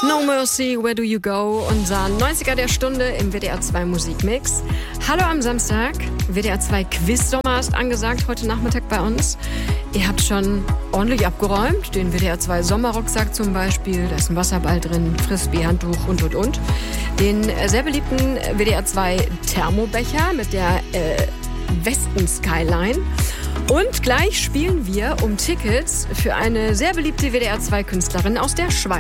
No Mercy, Where Do You Go? Unser 90er der Stunde im WDR 2 Musikmix. Hallo am Samstag. WDR 2 Quiz-Sommer ist angesagt heute Nachmittag bei uns. Ihr habt schon ordentlich abgeräumt. Den WDR 2 Sommerrucksack zum Beispiel. Da ist ein Wasserball drin, Frisbee-Handtuch und. Den sehr beliebten WDR 2 Thermobecher mit der Westen-Skyline. Und gleich spielen wir um Tickets für eine sehr beliebte WDR 2 Künstlerin aus der Schweiz.